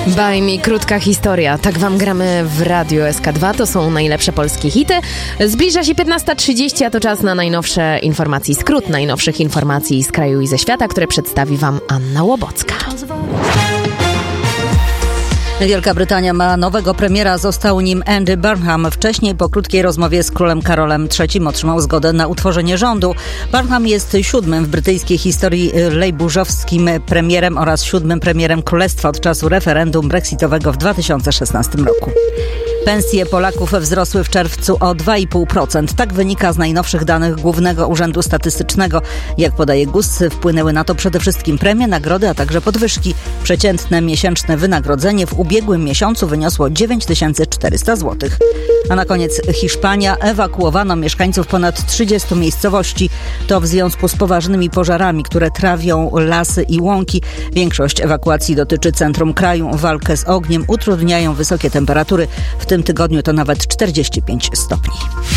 Bajmi krótka historia. Tak wam gramy w Radiu SK2. To są najlepsze polskie hity. Zbliża się 15:30, a to czas na najnowsze informacje. Skrót najnowszych informacji z kraju i ze świata, które przedstawi wam Anna Łobocka. Wielka Brytania ma nowego premiera, został nim Andy Burnham. Wcześniej po krótkiej rozmowie z królem Karolem III otrzymał zgodę na utworzenie rządu. Burnham jest 7. w brytyjskiej historii lejburzowskim premierem oraz 7. premierem królestwa od czasu referendum brexitowego w 2016 roku. Pensje Polaków wzrosły w czerwcu o 2,5%. Tak wynika z najnowszych danych Głównego Urzędu Statystycznego. Jak podaje GUS, wpłynęły na to przede wszystkim premie, nagrody, a także podwyżki. Przeciętne miesięczne wynagrodzenie w ubiegłym miesiącu wyniosło 9400 zł. A na koniec Hiszpania. Ewakuowano mieszkańców ponad 30 miejscowości. To w związku z poważnymi pożarami, które trawią lasy i łąki. Większość ewakuacji dotyczy centrum kraju. Walkę z ogniem utrudniają wysokie temperatury. W tym tygodniu to nawet 45 stopni.